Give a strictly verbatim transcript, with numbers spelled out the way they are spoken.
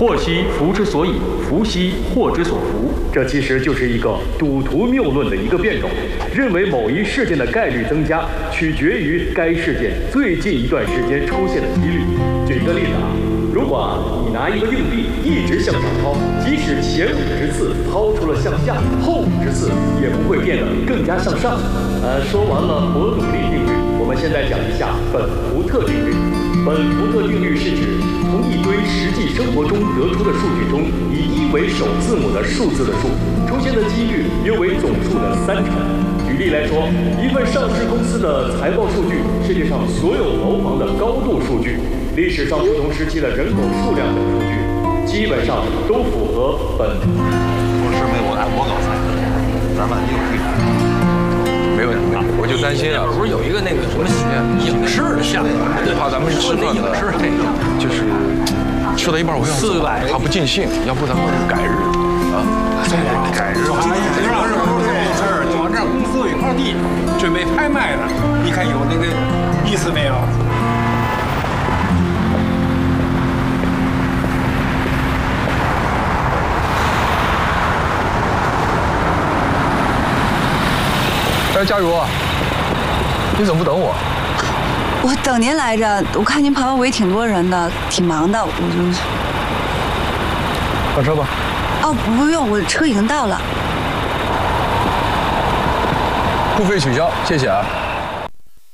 祸兮福之所以，福兮祸之所伏。这其实就是一个赌徒谬论的一个变种，认为某一事件的概率增加取决于该事件最近一段时间出现的几率。举一个例子啊，如果你拿一个硬币一直向上抛，即使前五十次抛出了向下，后五十次也不会变得更加向上。呃，说完了伯努利定律，我们现在讲一下本福特定律。本福特定律是指从一堆实际生活中得出的数据中，以一为首字母的数字的数出现的几率约为总数的三成。举例来说，一份上市公司的财报数据，世界上所有楼房的高度数据，历史上不同时期的人口数量等数据，基本上都符合本。 说是没我来我搞菜，咱们一会儿去。没问题，我就担心啊， 不是有一个那个什么影视的项目， 怕咱们吃饭影视这个， 就是吃到一半我要四百， 他不尽兴，要不咱们改日啊，改日。 他一直让人说这事儿，就往这公司有一块地准备拍卖了，你看有那个意思没有？ 哎，佳茹，你怎么不等我？ 我等您来着，我看您旁边围挺多人的，挺忙的，我就上车吧。 哦，不用，我车已经到了。 付费取消，谢谢啊。